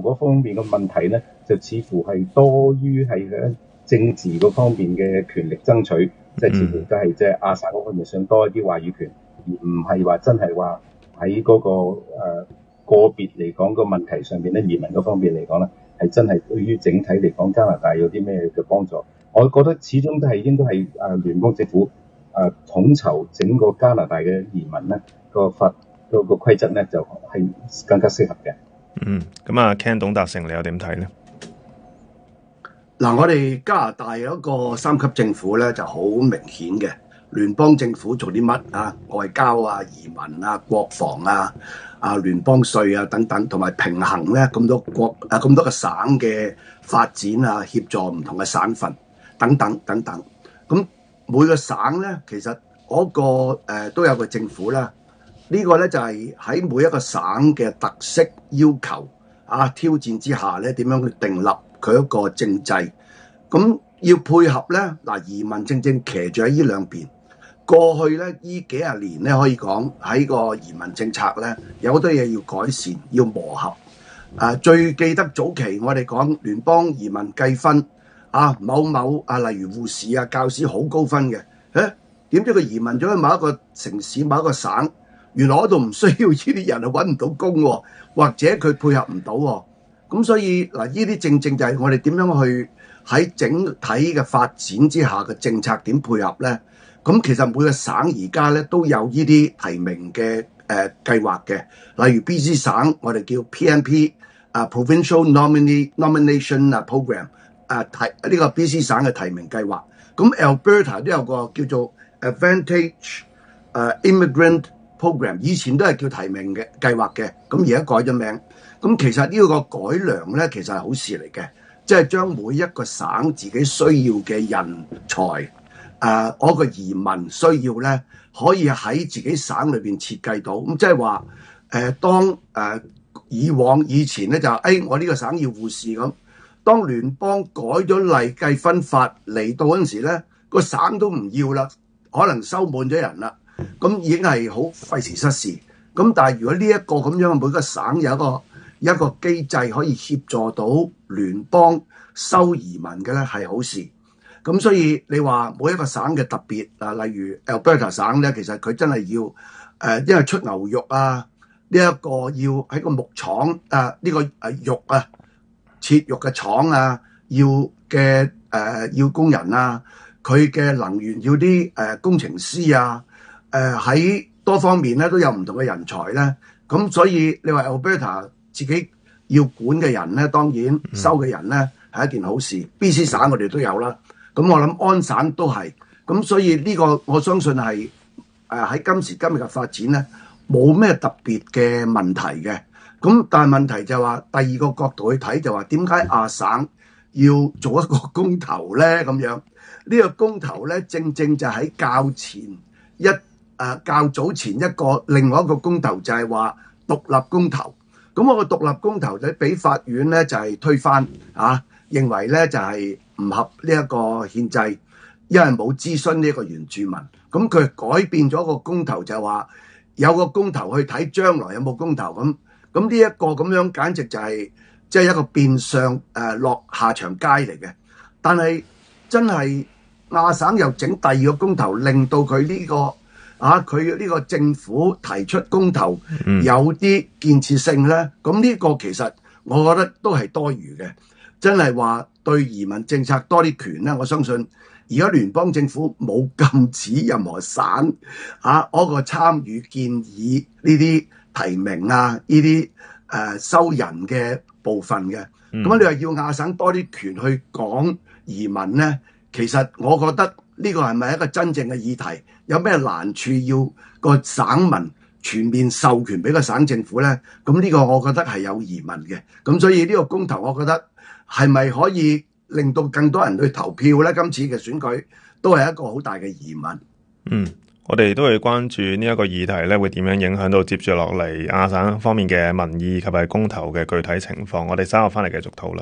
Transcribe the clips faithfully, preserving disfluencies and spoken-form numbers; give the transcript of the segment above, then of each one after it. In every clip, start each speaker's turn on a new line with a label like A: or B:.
A: 嗰方面嘅問題咧，就似乎係多於係喺政治嗰方面嘅權力爭取，即係似乎都係即係亞省嗰方面想多一啲話語權，而唔係話真係話喺嗰個誒、呃、個別嚟講個問題上邊咧，移民嗰方面嚟講咧，係真係對於整體嚟講加拿大有啲咩嘅幫助？我覺得始終都係應該係誒聯邦政府誒、呃、統籌整個加拿大嘅移民咧，個法個個規則咧就係、是、更加適合嘅。
B: 嗯，咁啊 Ken 董達成你又點睇咧？
C: 嗱，我哋加拿大有一個三級政府咧就好明顯嘅，聯邦政府做啲乜啊？外交啊、移民啊、國防啊、啊聯邦稅啊等等，同埋平衡咧咁多國啊咁多個省嘅發展啊，協助唔同嘅省份等等等等。咁每個省咧，其實嗰、那個誒、呃、都有個政府啦。呢、這個咧就係、是、喺每一個省嘅特色要求啊挑戰之下咧，點樣去訂立佢一個政制。咁要配合咧，嗱移民正正騎住喺呢兩邊。過去咧呢幾十年咧，可以講喺個移民政策咧有好多嘢要改善，要磨合。啊，最記得早期我哋講聯邦移民計分啊，某某啊，例如護士啊、教師好高分嘅，誒點知佢移民咗去某一個城市、某一個省，原來嗰度唔需要呢啲人，係揾唔到工喎，或者佢配合唔到喎。咁所以嗱，呢啲正正就係我哋點樣去喺整體嘅發展之下嘅政策點配合咧？咁其實每個省而家咧都有呢啲提名嘅誒、呃、計劃嘅，例如 B C 省我哋叫 P N P 啊、uh, Provincial Nominee Nomination 啊 Program 啊提呢個 B C 省嘅提名計劃。咁 Alberta 都有個叫做 Advantage 誒、uh, Immigrant Program， 以前都係叫提名嘅計劃嘅，咁而家改咗名。咁其實呢個改良咧，其實係好事嚟嘅，即係將每一個省自己需要嘅人才，誒、呃，我個移民需要咧，可以喺自己省裏邊設計到。咁即係話，誒、呃，當誒、呃、以往以前咧就誒、哎，我呢個省要護士咁，當聯邦改咗例計分法嚟到嗰陣時咧，個省都唔要啦，可能收滿咗人啦，咁已經係好費時失事。咁但係如果呢一個咁樣每個省有一個一個機制可以協助到聯邦收移民嘅咧，係好事。咁所以你話每一個省嘅特別啊，例如 Alberta 省咧，其實佢真係要誒、呃，因為出牛肉啊，呢、這、一個要喺個木廠啊，呢、這個誒肉啊，切肉嘅廠啊，要嘅誒、呃、要工人啊，佢嘅能源要啲誒、呃、工程師啊，誒、呃、喺多方面咧都有唔同嘅人才咧。咁所以你話 Alberta自己要管嘅人咧，當然收嘅人咧係一件好事。B C 省我哋都有啦，咁我諗安省都係，咁所以呢個我相信係誒喺今時今日嘅發展咧，冇咩特別嘅問題嘅。咁但係問題就係話第二個角度去睇就話點解亞省要做一個公投咧？咁樣呢、呢個公投咧，正正就喺較前一誒、呃、較早前一個另外一個公投就係話獨立公投。咁我個獨立公投咧，俾法院咧就係、是、推翻啊，認為咧就係、是、唔合呢一個憲制，因為冇諮詢呢一個原住民。咁佢改變咗個公投，就係話有個公投去睇將來有冇公投咁。咁呢一個咁樣簡直就係即係一個變相誒、呃、落下場街嚟嘅。但係真係亞省又整第二個公投，令到佢呢、這個。啊！佢呢個政府提出公投有啲建設性咧，咁呢、嗯、個其實我覺得都係多餘嘅。真係話對移民政策多啲權咧，我相信而家聯邦政府冇禁止任何省啊嗰、那個參與建議呢啲提名啊，呢啲誒收人嘅部分嘅。咁、嗯、你話要亞省多啲權去講移民咧，其實我覺得呢個係咪一個真正嘅議題？有咩難處要個省民全面授權俾個省政府咧？咁呢個我覺得係有疑問嘅。咁所以呢個公投，我覺得係咪可以令到更多人去投票咧？今次嘅選舉都係一個好大嘅疑問。
B: 嗯，我哋都會關注呢一個議題咧，會點樣影響到接住落嚟亞省方面嘅民意及係公投嘅具體情況。我哋稍後翻嚟繼續討論。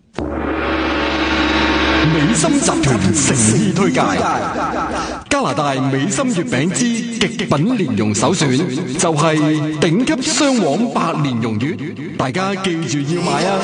D: 美心集團誠意推介加拿大美心月餅之極品蓮蓉首選，就係頂級雙黃白蓮蓉月，大家記住要買啊！